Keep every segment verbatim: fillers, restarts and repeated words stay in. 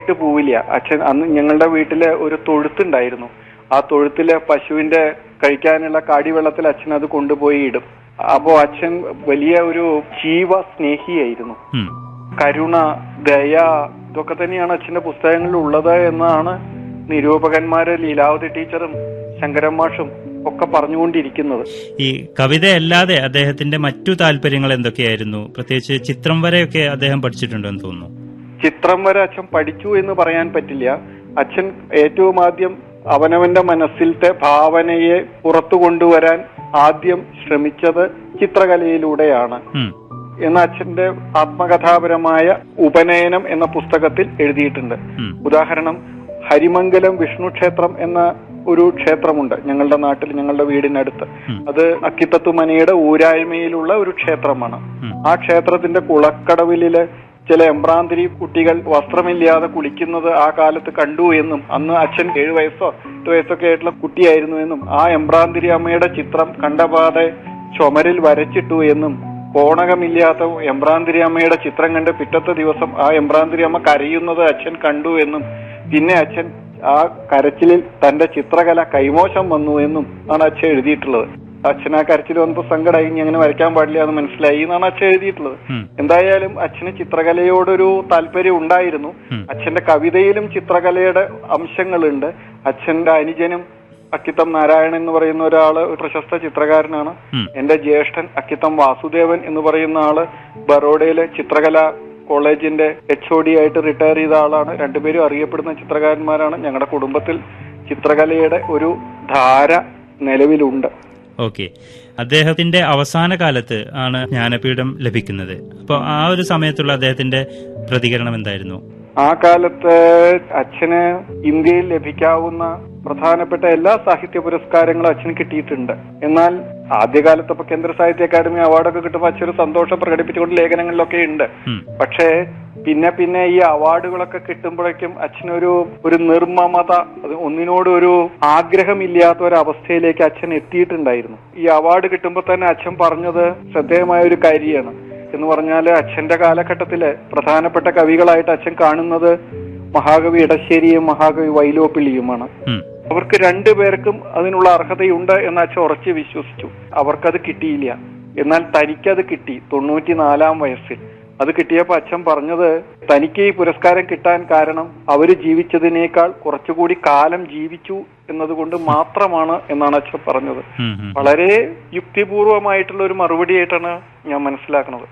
ഇട്ട് പോവില്ല. അച്ഛൻ അന്ന് ഞങ്ങളുടെ വീട്ടിലെ ഒരു തൊഴുത്തുണ്ടായിരുന്നു. ആ തൊഴുത്തിലെ പശുവിന്റെ കഴിക്കാനുള്ള കാടിവെള്ളത്തിൽ അച്ഛൻ അത് കൊണ്ടുപോയി ഇടും. അപ്പോ അച്ഛൻ വലിയ ഒരു ജീവ സ്നേഹിയായിരുന്നു. കരുണ, ദയ, ഇതൊക്കെ തന്നെയാണ് അച്ഛന്റെ പുസ്തകങ്ങളിൽ ഉള്ളത് എന്നാണ് നിരൂപകന്മാര് ലീലാവതി ടീച്ചറും ശങ്കരൻ മാഷും ഒക്കെ പറഞ്ഞുകൊണ്ടിരിക്കുന്നത്. ഈ കവിതയല്ലാതെ അദ്ദേഹത്തിന്റെ മറ്റു താല്പര്യങ്ങൾ എന്തൊക്കെയായിരുന്നു? പ്രത്യേകിച്ച് ചിത്രം വരെയൊക്കെ അദ്ദേഹം പഠിച്ചിട്ടുണ്ടെന്ന് തോന്നുന്നു. ചിത്രം വരെ അച്ഛൻ പഠിച്ചു എന്ന് പറയാൻ പറ്റില്ല. അച്ഛൻ ഏറ്റവും ആദ്യം അവനവന്റെ മനസ്സിലത്തെ ഭാവനയെ പുറത്തു കൊണ്ടുവരാൻ ആദ്യം ശ്രമിച്ചത് ചിത്രകലയിലൂടെയാണ് എന്ന് അച്ഛന്റെ ആത്മകഥാപരമായ ഉപനയനം എന്ന പുസ്തകത്തിൽ എഴുതിയിട്ടുണ്ട്. ഉദാഹരണം, ഹരിമംഗലം വിഷ്ണു ക്ഷേത്രം എന്ന ഒരു ക്ഷേത്രമുണ്ട് ഞങ്ങളുടെ നാട്ടിൽ, ഞങ്ങളുടെ വീടിനടുത്ത്. അത് അക്കിത്തത്തുമനയുടെ ഊരായ്മയിലുള്ള ഒരു ക്ഷേത്രമാണ്. ആ ക്ഷേത്രത്തിന്റെ കുളക്കടവിലെ ചില എംബ്രാന്തിരി കുട്ടികൾ വസ്ത്രമില്ലാതെ കുളിക്കുന്നത് ആ കാലത്ത് കണ്ടു എന്നും, അന്ന് അച്ഛൻ ഏഴു വയസ്സോ എട്ട് വയസ്സൊക്കെ ആയിട്ടുള്ള കുട്ടിയായിരുന്നു എന്നും, ആ എംബ്രാന്തിരി അമ്മയുടെ ചിത്രം കണ്ടപാടെ ചുമരിൽ വരച്ചിട്ടു എന്നും, കോണകമില്ലാത്ത എംബ്രാന്തിരി അമ്മയുടെ ചിത്രം കണ്ട് പിറ്റത്തെ ദിവസം ആ എംബ്രാന്തിരി അമ്മ കരയുന്നത് അച്ഛൻ കണ്ടു എന്നും, പിന്നെ അച്ഛൻ ആ കരച്ചിലിൽ തന്റെ ചിത്രകല കൈമോശം വന്നു എന്നും ആണ് അച്ഛൻ എഴുതിയിട്ടുള്ളത്. അച്ഛൻ ആ കരച്ചിൽ വന്നപ്പോ സങ്കടമായി, ഇനി അങ്ങനെ വരയ്ക്കാൻ പാടില്ല എന്ന് മനസ്സിലായി എന്നാണ് അച്ഛൻ എഴുതിയിട്ടുള്ളത്. എന്തായാലും അച്ഛന് ചിത്രകലയോടൊരു താല്പര്യം ഉണ്ടായിരുന്നു. അച്ഛന്റെ കവിതയിലും ചിത്രകലയുടെ അംശങ്ങളുണ്ട്. അച്ഛന്റെ അനുജനും അക്കിത്തം നാരായണൻ എന്ന് പറയുന്ന ഒരാള് പ്രശസ്ത ചിത്രകാരനാണ്. എന്റെ ജ്യേഷ്ഠൻ അക്കിത്തം വാസുദേവൻ എന്ന് പറയുന്ന ആള് ബറോഡയിലെ ചിത്രകല കോളേജിന്റെ എച്ച് ഒ ഡി ആയിട്ട് റിട്ടയർ ചെയ്ത ആളാണ്. രണ്ടുപേരും അറിയപ്പെടുന്ന ചിത്രകാരന്മാരാണ്. ഞങ്ങളുടെ കുടുംബത്തിൽ ചിത്രകലയുടെ ഒരു ധാര നിലവിലുണ്ട്. ഓക്കെ, അദ്ദേഹത്തിന്റെ അവസാന കാലത്ത് ആണ് ജ്ഞാനപീഠം ലഭിക്കുന്നത്. അപ്പോൾ ആ ഒരു സമയത്തുള്ള അദ്ദേഹത്തിന്റെ പ്രതികരണം എന്തായിരുന്നു? ആ കാലത്ത് അച്ഛന് ഇന്ത്യയിൽ ലഭിക്കാവുന്ന പ്രധാനപ്പെട്ട എല്ലാ സാഹിത്യ പുരസ്കാരങ്ങളും അച്ഛന് കിട്ടിയിട്ടുണ്ട്. എന്നാൽ ആദ്യകാലത്ത് ഇപ്പൊ കേന്ദ്ര സാഹിത്യ അക്കാദമി അവാർഡൊക്കെ കിട്ടുമ്പോൾ അച്ഛനൊരു സന്തോഷം പ്രകടിപ്പിച്ചുകൊണ്ട് ലേഖനങ്ങളിലൊക്കെ ഉണ്ട്. പക്ഷേ പിന്നെ പിന്നെ ഈ അവാർഡുകളൊക്കെ കിട്ടുമ്പോഴേക്കും അച്ഛനൊരു ഒരു നിർമ്മമത, ഒന്നിനോട് ഒരു ആഗ്രഹമില്ലാത്ത ഒരവസ്ഥയിലേക്ക് അച്ഛൻ എത്തിയിട്ടുണ്ടായിരുന്നു. ഈ അവാർഡ് കിട്ടുമ്പോൾ തന്നെ അച്ഛൻ പറഞ്ഞത് ശ്രദ്ധേയമായ ഒരു കാര്യമാണ്. എന്ന് പറഞ്ഞാല് അച്ഛന്റെ കാലഘട്ടത്തില് പ്രധാനപ്പെട്ട കവികളായിട്ട് അച്ഛൻ കാണുന്നത് മഹാകവി ഇടശ്ശേരിയും മഹാകവി വൈലോപ്പിള്ളിയുമാണ്. അവർക്ക് രണ്ടുപേർക്കും അതിനുള്ള അർഹതയുണ്ട് എന്ന് അച്ഛൻ ഉറച്ചു വിശ്വസിച്ചു. അവർക്കത് കിട്ടിയില്ല. എന്നാൽ തനിക്കത് കിട്ടി തൊണ്ണൂറ്റിനാലാം വയസ്സിൽ. അത് കിട്ടിയപ്പോ അച്ഛൻ പറഞ്ഞത് തനിക്ക് ഈ പുരസ്കാരം കിട്ടാൻ കാരണം അവര് ജീവിച്ചതിനേക്കാൾ കുറച്ചുകൂടി കാലം ജീവിച്ചു എന്നതുകൊണ്ട് മാത്രമാണ് എന്നാണ് അച്ഛൻ പറഞ്ഞത്. വളരെ യുക്തിപൂർവമായിട്ടുള്ള ഒരു മറുപടിയായിട്ടാണ് ഞാൻ മനസ്സിലാക്കുന്നത്.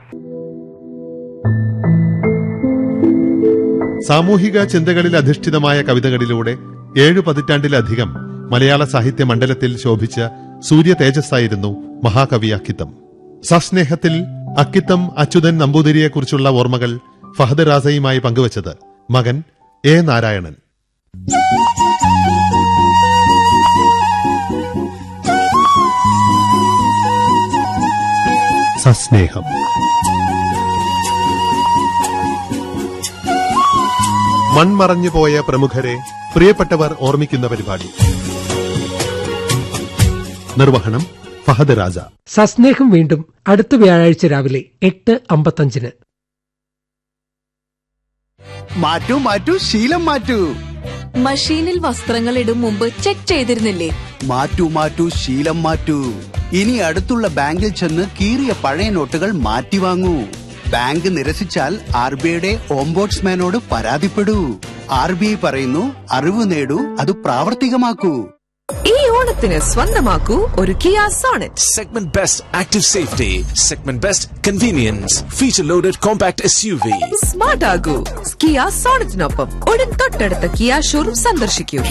സാമൂഹിക ചിന്തകളിൽ അധിഷ്ഠിതമായ കവിതകളിലൂടെ ഏഴു പതിറ്റാണ്ടിലധികം മലയാള സാഹിത്യ മണ്ഡലത്തിൽ ശോഭിച്ച സൂര്യ തേജസ്സായിരുന്നു മഹാകവി അക്കിത്തം. സസ്നേഹത്തിൽ അക്കിത്തം അച്യുതൻ നമ്പൂതിരിയെക്കുറിച്ചുള്ള ഓർമ്മകൾ ഫഹദ് റാസയുമായി പങ്കുവച്ചത് മകൻ എ നാരായണൻ. സസ്നേഹം മൺമറഞ്ഞുപോയ പ്രമുഖരെ പ്രിയപ്പെട്ടവർ ഓർമ്മിക്കുന്ന പരിപാടി. നിർവഹണം ഫഹദ് റാസ. സസ്നേഹം വീണ്ടും അടുത്ത വ്യാഴാഴ്ച രാവിലെ എട്ട് അമ്പത്തഞ്ചിന്. മാറ്റൂ മാറ്റൂ ശീലം മാറ്റൂ. മഷീനിൽ വസ്ത്രങ്ങൾ ഇടും മുമ്പ് ചെക്ക് ചെയ്തിരുന്നില്ലേ? മാറ്റൂ മാറ്റൂ ശീലം മാറ്റൂ. ഇനി അടുത്തുള്ള ബാങ്കിൽ ചെന്ന് കീറിയ പഴയ നോട്ടുകൾ മാറ്റി വാങ്ങൂ. ബാങ്ക് നിരസിച്ചാൽ ആർ ബി ഐയുടെ ഓംബോഡ്സ്മാനോട് പരാതിപ്പെടൂ. ആർ ബി ഐ പറയുന്നു, അറിവ് നേടൂ, അത് പ്രാവർത്തികമാക്കൂ. ഈ ഓണത്തിന് സ്വന്തമാക്കൂ ഒരു Kia Sonet. Segment Best Active Safety, Segment Best Convenience, Feature Loaded Compact S U V. Smart ആകൂ Kia സോണറ്റിനൊപ്പം ഉടൻ തൊട്ടടുത്ത കിയ ഷോറൂം സന്ദർശിക്കൂ.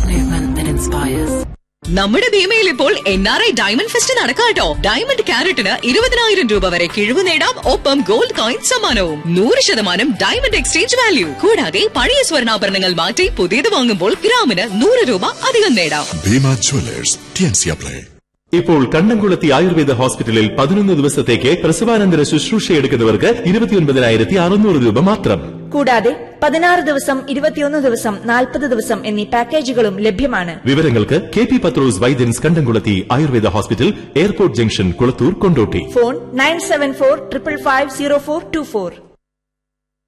നമ്മുടെ ഭീമയിൽ ഇപ്പോൾ N R I diamond fest നടക്കാട്ടോ. Diamond ക്യാരറ്റിന് ഇരുപതിനായിരം രൂപ വരെ കിഴിവ് നേടാം. ഒപ്പം ഗോൾഡ് കോയിൻ സമ്മാനവും. നൂറ് ശതമാനം ഡയമണ്ട് എക്സ്ചേഞ്ച് വാല്യൂ. കൂടാതെ പഴയ സ്വർണ്ണാഭരണങ്ങൾ മാറ്റി പുതിയത് വാങ്ങുമ്പോൾ ഗ്രാമിന് നൂറ് രൂപ അധികം നേടാം. Bhima Jewellers, T N C apply. ഇപ്പോൾ കണ്ടംകുളത്തി ആയുർവേദ ഹോസ്പിറ്റലിൽ പതിനൊന്ന് ദിവസത്തേക്ക് പ്രസവാനന്തര ശുശ്രൂഷ എടുക്കുന്നവർക്ക് ഇരുപത്തിയൊൻപതിനായിരത്തി അറുന്നൂറ് രൂപ മാത്രം. കൂടാതെ പതിനാറ് ദിവസം, ഇരുപത്തിയൊന്ന് ദിവസം, നാൽപ്പത് ദിവസം എന്നീ പാക്കേജുകളും ലഭ്യമാണ്. വിവരങ്ങൾക്ക് കെ പി പത്രോസ് വൈദ്യൻസ് കണ്ടംകുളത്തി Ayurveda hospital, airport junction, Kulathur, Kondotty. Phone nine seven four triple five zero four to four.